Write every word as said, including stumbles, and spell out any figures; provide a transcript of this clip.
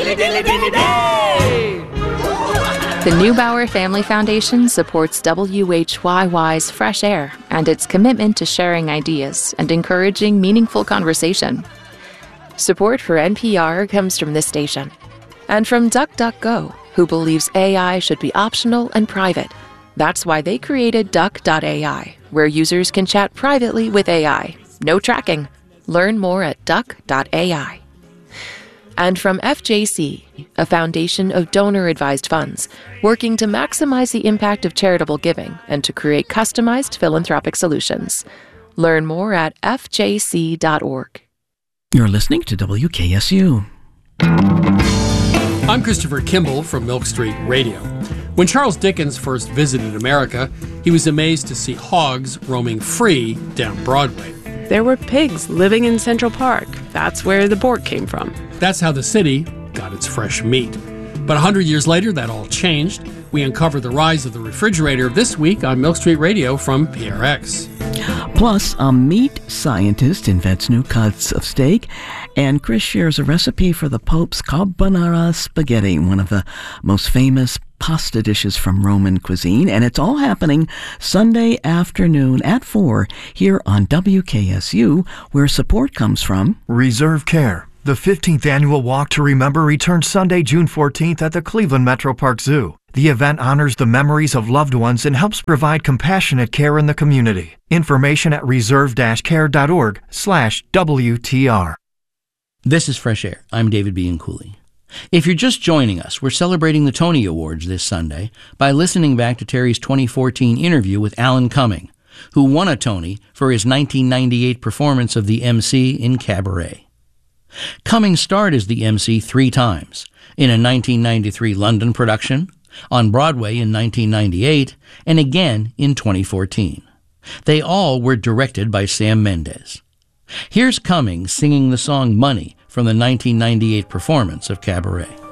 dilly dilly dilly day. The Neubauer Family Foundation supports W H Y Y's Fresh Air and its commitment to sharing ideas and encouraging meaningful conversation. Support for N P R comes from this station and from DuckDuckGo, who believes A I should be optional and private. That's why they created Duck dot A I, where users can chat privately with A I. No tracking. Learn more at Duck dot A I. And from F J C, a foundation of donor-advised funds, working to maximize the impact of charitable giving and to create customized philanthropic solutions. Learn more at F J C dot org. You're listening to W K S U. I'm Christopher Kimball from Milk Street Radio. When Charles Dickens first visited America, he was amazed to see hogs roaming free down Broadway. There were pigs living in Central Park. That's where the pork came from. That's how the city got its fresh meat. But one hundred years later, that all changed. We uncover the rise of the refrigerator this week on Milk Street Radio from P R X. Plus, a meat scientist invents new cuts of steak, and Chris shares a recipe for the Pope's carbonara spaghetti, one of the most famous pasta dishes from Roman cuisine, and it's all happening Sunday afternoon at four here on W K S U, where support comes from Reserve Care. The fifteenth Annual Walk to Remember returns Sunday, June fourteenth at the Cleveland Metro Park Zoo. The event honors the memories of loved ones and helps provide compassionate care in the community. Information at reserve-care.org slash WTR. This is Fresh Air. I'm David Bianculli. If you're just joining us, we're celebrating the Tony Awards this Sunday by listening back to Terry's twenty fourteen interview with Alan Cumming, who won a Tony for his nineteen ninety-eight performance of the M C in Cabaret. Cumming starred as the M C three times, in a nineteen ninety-three London production, on Broadway in nineteen ninety-eight, and again in twenty fourteen. They all were directed by Sam Mendes. Here's Cumming singing the song Money from the nineteen ninety-eight performance of Cabaret.